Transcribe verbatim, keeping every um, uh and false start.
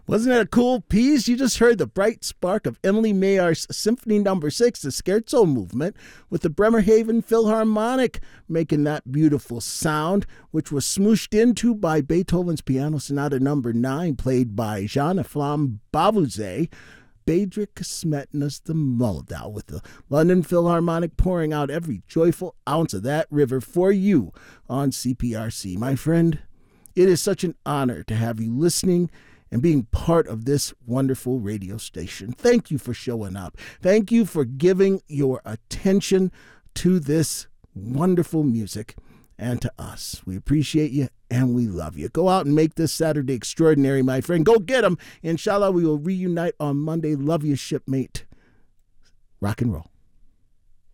Wasn't that a cool piece? You just heard the bright spark of Emily Mayar's Symphony Number Six, the Scherzo movement, with the Bremerhaven Philharmonic making that beautiful sound, which was smooshed into by Beethoven's Piano Sonata Number Nine, played by Jean-Eflamme Bavuzet. Bedřich Smetana's The Moldau, with the London Philharmonic pouring out every joyful ounce of that river for you on C P R C. My friend, it is such an honor to have you listening and being part of this wonderful radio station. Thank you for showing up. Thank you for giving your attention to this wonderful music and to us. We appreciate you and we love you. Go out and make this Saturday extraordinary, my friend. Go get them. Inshallah, we will reunite on Monday. Love you, shipmate. Rock and roll.